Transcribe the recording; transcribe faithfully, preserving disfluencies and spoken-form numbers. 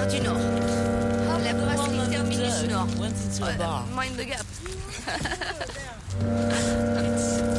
gare du Nord. La brasserie terminus Nord. Went into a Oh, bar. mind the gap.